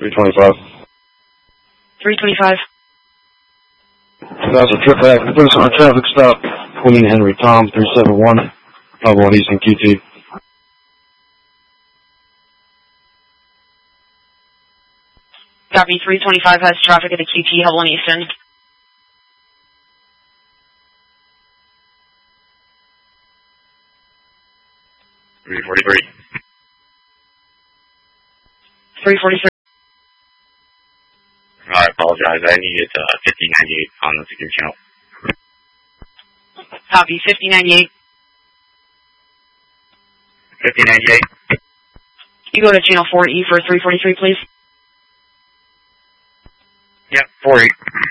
325. 325. That's a trip back. Put us on a traffic stop. Queen Henry Tom 371. 51 Eastern QT. Copy. 325 has traffic at the QT, Hubble and Eastern. $343. 343. I apologize. I needed 5098 on the secure channel. Copy. 5098. 5098. You go to channel 4E for 343, please. Yep, 48.